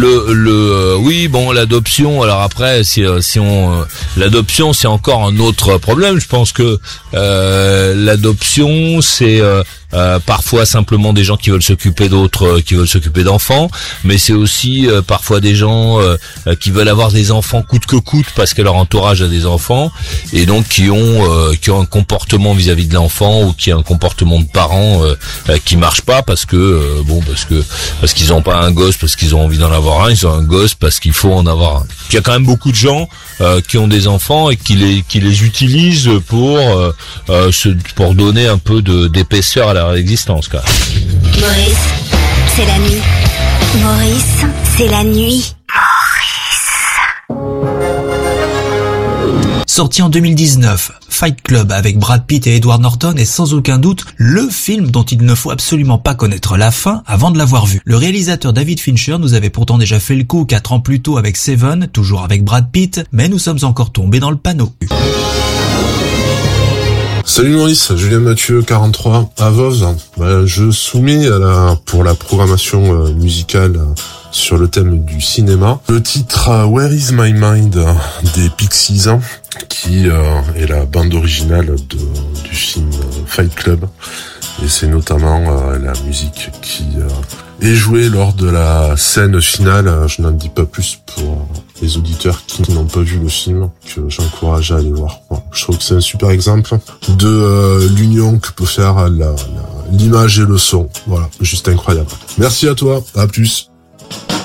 Oui, bon, l'adoption. Alors après, si on l'adoption, c'est encore un autre problème. Je pense que l'adoption, c'est parfois simplement des gens qui veulent s'occuper d'autres, qui veulent s'occuper d'enfants, mais c'est aussi parfois des gens qui veulent avoir des enfants coûte que coûte parce que leur entourage a des enfants et donc qui ont un comportement vis-à-vis de l'enfant ou qui a un comportement de parents qui marche pas parce qu'ils ont pas un gosse parce qu'ils ont envie d'en avoir un, ils ont un gosse parce qu'il faut en avoir un. Il y a quand même beaucoup de gens qui ont des enfants et qui les utilisent pour donner un peu d'épaisseur à leur existence, quoi. Maurice, c'est la nuit. Maurice, c'est la nuit. Sorti en 2019, Fight Club avec Brad Pitt et Edward Norton est sans aucun doute le film dont il ne faut absolument pas connaître la fin avant de l'avoir vu. Le réalisateur David Fincher nous avait pourtant déjà fait le coup 4 ans plus tôt avec Seven, toujours avec Brad Pitt, mais nous sommes encore tombés dans le panneau. Salut Maurice, Julien Mathieu, 43, à Voves. Je soumets pour la programmation musicale sur le thème du cinéma le titre Where is my mind des Pixies, qui est la bande originale du film Fight Club, et c'est notamment la musique qui est jouée lors de la scène finale. Je n'en dis pas plus pour les auditeurs qui n'ont pas vu le film, que j'encourage à aller voir. Je trouve que c'est un super exemple de l'union que peut faire l'image et le son. Voilà, juste incroyable. Merci à toi, à plus.